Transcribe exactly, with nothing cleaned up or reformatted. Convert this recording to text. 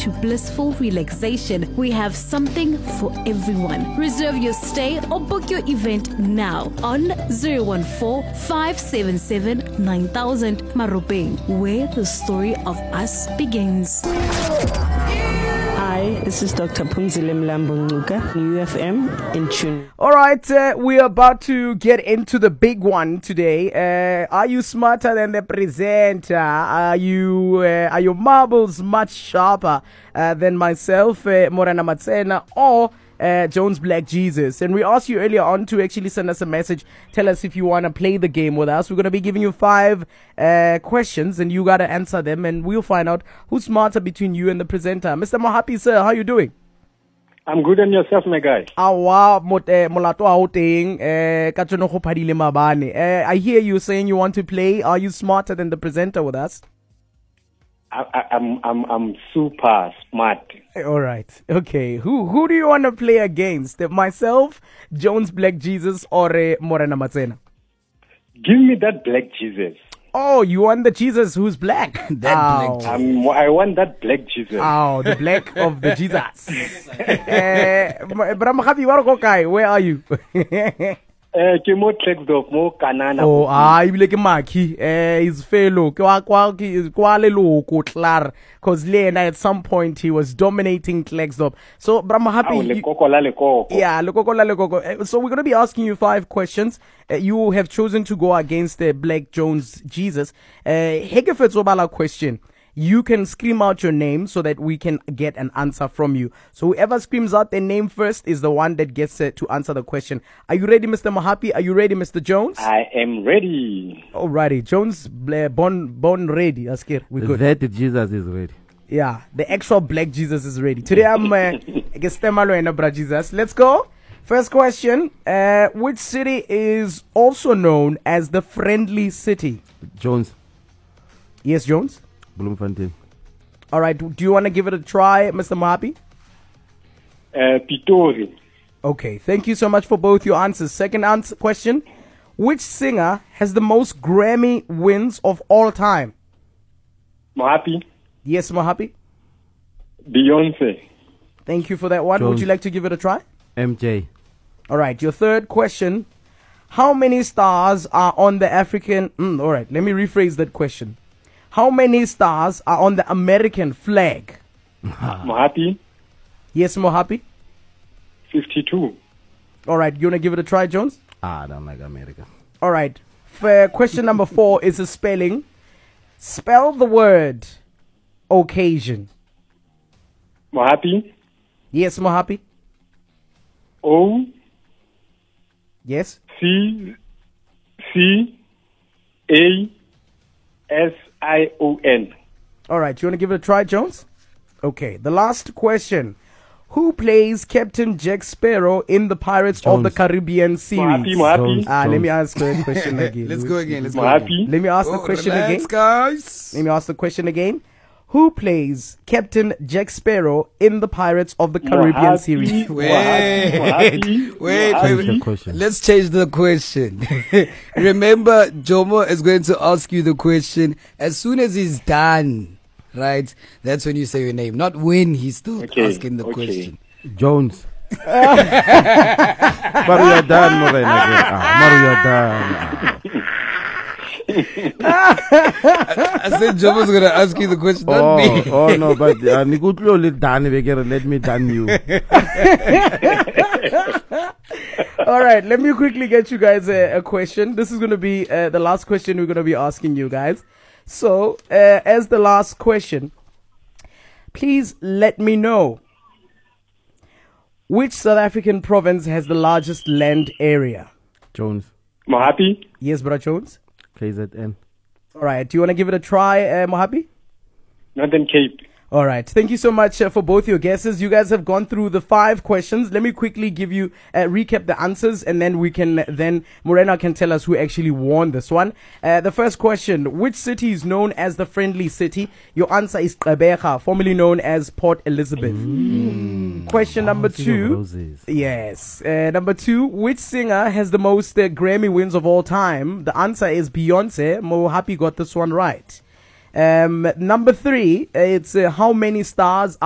to blissful relaxation, we have something for everyone. Reserve your stay or book your event now on zero one four, five seven seven, nine thousand Maropeng, where the story of us begins. Hi, this is Doctor Phumzile Mlambo-Ngcuka, U F M in tune. All right, uh, we're about to get into the big one today. Uh, are you smarter than the presenter? Are you uh, are your marbles much sharper uh, than myself, uh, Morena Matsena, or uh, Jones Black Jesus? And we asked you earlier on to actually send us a message. Tell us if you want to play the game with us. We're going to be giving you five uh, questions, and you got to answer them, and we'll find out who's smarter between you and the presenter. Mister Mohapi, sir, how are you doing? I'm good, and yourself, my guy? Awa molato outing eh katsono go phadile mabane. Eh I hear you saying you want to play. Are you smarter than the presenter with us? I, I, I'm I'm I'm super smart. All right. Okay. Who who do you want to play against? Myself, Jones Black Jesus, or uh, Morena Matsena? Give me that Black Jesus. Oh, you want the Jesus who's black? That Ow. Black Jesus. I'm, I want that Black Jesus. Oh, the black of the Jesus. eh, Bramhabi Warokokai, where are you? Eh, ke mo Klerksdorp, mo Kanana. Oh, ah, ibile ke Maki. Eh, his fellow. Kwa kwa kwa leloko klar. Cause Lena at some point he was dominating Klerksdorp. So Bramhabi. Ah, le koko la le koko. Yeah, le koko la le koko. Eh, So we're gonna be asking you five questions. Uh, you have chosen to go against the uh, Black Jones Jesus. Uh, Hegefetsobala question. You can scream out your name so that we can get an answer from you. So whoever screams out their name first is the one that gets uh, to answer the question. Are you ready, Mister Mohapi? Are you ready, Mister Jones? I am ready. Alrighty, Jones, uh, born born ready. Askir, we good. That Jesus is ready. Yeah, the actual Black Jesus is ready. Today I'm uh, Gestemalo and Abra Jesus. Let's go. First question. Uh, which city is also known as the Friendly City? Jones, Yes, Jones. Bloemfontein. All right. Do you want to give it a try, Mister Mohapi? Uh, Pitori. Okay. Thank you so much for both your answers. Second answer question. Which singer has the most Grammy wins of all time? Mohapi. Yes, Mohapi. Beyonce. Thank you for that one. Would Jones. you like to give it a try? M J. All right. Your third question. How many stars are on the African... Mm, all right. Let me rephrase that question. How many stars are on the American flag? Mohapi. Yes, Mohapi. fifty-two. All right. You want to give it a try, Jones? Ah, I don't like America. All right. For question number four is a spelling. Spell the word occasion. Mohapi. Yes, Mohapi. O. Yes. C. C. A. S. I. O. N. All right. You want to give it a try, Jones? Okay. The last question. Who plays Captain Jack Sparrow in the Pirates of the Jones. Caribbean series? Mohapi. Mohapi. Jones. Ah, let me ask the question again. Let's go again. Let's go again. Mohapi. Let me ask the Oh, question relax, again. guys. Let me ask the question again. Who plays Captain Jack Sparrow in the Pirates of the Caribbean Mohapi. series? Wait, Mohapi. wait, Mohapi. wait, Change the question. Let's change the question. Remember, Jomo is going to ask you the question as soon as he's done, right? That's when you say your name, not when he's still Okay, asking the okay. question. Jones. But we are done, Morena. Ah, Mario, you're done. I said Jomo's going to ask you the question, not Oh, me. oh no, but uh, Nikutlo let done. Let me done you. All right, let me quickly get you guys a, a question. This is going to be uh, the last question we're going to be asking you guys. So, uh, as the last question, please let me know which South African province has the largest land area? Jones. Mohapi. Yes, Brother Jones. K Z N. All right, do you want to give it a try, uh, Mohapi? Northern Cape. All right. Thank you so much uh, for both your guesses. You guys have gone through the five questions. Let me quickly give you, uh, recap the answers, and then we can, then Morena can tell us who actually won this one. Uh, the first question, which city is known as the Friendly City? Your answer is Gqeberha, formerly known as Port Elizabeth. Mm. Question number two. Yes. Uh, number two, which singer has the most uh, Grammy wins of all time? The answer is Beyonce. Mohapi got this one right. Um, number three, it's uh, how many stars